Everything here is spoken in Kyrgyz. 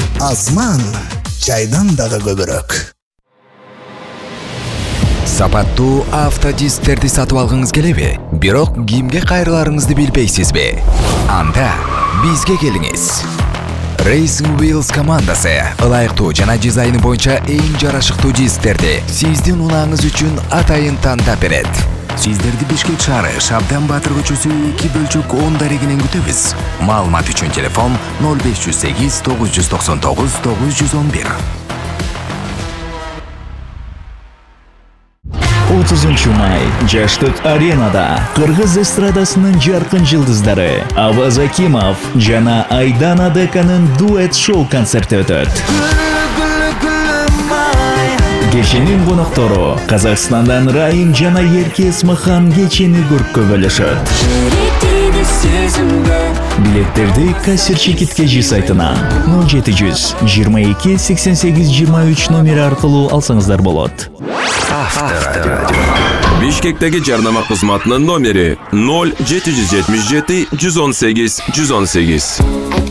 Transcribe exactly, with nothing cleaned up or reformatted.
Азман чайдан дагы көбүрөөк. Сапаттуу автодисктерди сатып алгыңыз келеби? Бирок кимге кайрыларыңызды билбейсизби? Анда бизге келиңиз. Racing Wheels командасы ылайыктуу жана дизайны боюнча эң жарашыктуу дисктерди сиздин унааңыз үчүн атайын тандап берет. Сиздерди Бишкек шаары, Шабдан Батыр көчөсү эки бөлчөк он дарегинен күтөбүз. Маалымат үчүн телефон ноль беш жүз сегиз тогуз жүз токсон тогуз тогуз жүз он бир. отузунчу май Жаштык аренада Кыргыз эстрадасынын жаркын жылдыздары Аваз Акимов жана Айдана Деканын дуэт шоу концерти өтөт. Кеченин коноктору Казакстандан Райым жана Ерке Эсмахан кечени көрккө бөлүшөт. Билеттерди Кассирчикит Кежи сайтынан ноль жети жүз жыйырма эки сексен сегиз жыйырма үч номери аркылуу алсаңыздар болот. Авторадио. Бишкектеги жарнама кызматынын номери ноль жети жүз жетимиш жети жүз он сегиз жүз он сегиз.